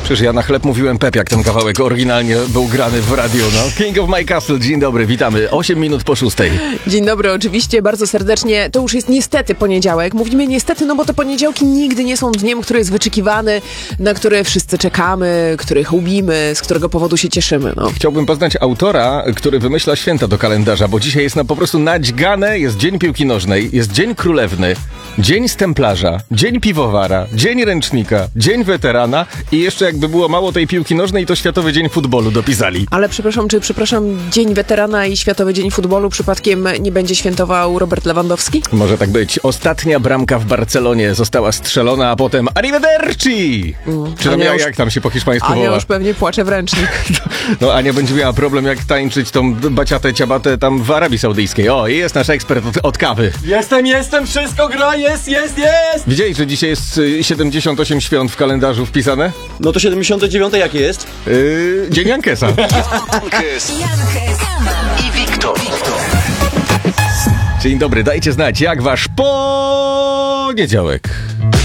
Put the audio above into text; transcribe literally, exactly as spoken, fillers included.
Przecież ja na chleb mówiłem Pep, jak ten kawałek oryginalnie był grany w radiu, no. King of My Castle, dzień dobry, witamy. osiem minut po szóstej. Dzień dobry, oczywiście, bardzo serdecznie. To już jest niestety poniedziałek. Mówimy niestety, no bo te poniedziałki nigdy nie są dniem, który jest wyczekiwany, na które wszyscy czekamy, których lubimy, z którego powodu się cieszymy, no. Chciałbym poznać autora, który wymyśla święta do kalendarza, bo dzisiaj jest na po prostu nadźgane, jest Dzień Piłki Nożnej, jest Dzień Królewny, Dzień Stemplarza, Dzień Piwowara, Dzień Ręcznika, Dzień Weterana i jeszcze jakby było mało tej piłki nożnej, to Światowy Dzień Futbolu dopisali. Ale przepraszam, czy przepraszam, Dzień Weterana i Światowy Dzień Futbolu przypadkiem nie będzie świętował Robert Lewandowski? Może tak być. Ostatnia bramka w Barcelonie została strzelona, a potem arrivederci! Mm, czy tam ja, już, jak tam się po hiszpańsku woła? Ania już pewnie płacze w ręcznik. No Ania będzie miała problem, jak tańczyć tą baciatę ciabatę tam w Arabii Saudyjskiej. O, i jest nasz ekspert od, od kawy. Jestem, jestem, wszystko gra, jest, jest, jest! Widziałeś, że dzisiaj jest siedemdziesiąt osiem świąt w kalendarzu wpisane? No to siedemdziesiąte dziewiąte jakie jest? Yy, Dzień Jankesa. Jankes i Wiktor. Dzień dobry, dajcie znać, jak wasz poniedziałek.